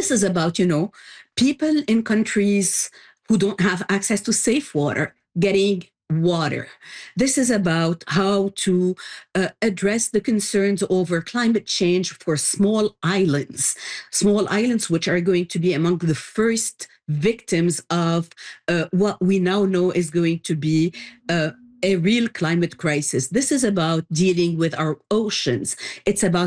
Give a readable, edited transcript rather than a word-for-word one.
this is about, people in countries who don't have access to safe water getting water. This is about how to address the concerns over climate change for small islands which are going to be among the first victims of what we now know is going to be a real climate crisis. This is about dealing with our oceans. It's about